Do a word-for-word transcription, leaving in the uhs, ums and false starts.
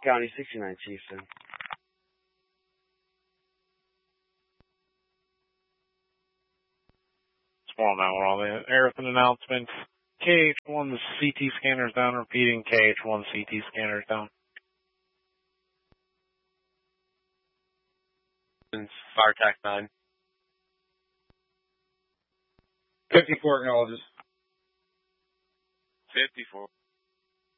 County sixty-nine, Chieftain. Small now, all the Airfin announcements. K H one, the C T scanner's down. Repeating, K H one, C T scanner's down. Fire tax nine. fifty-four acknowledges. fifty-four.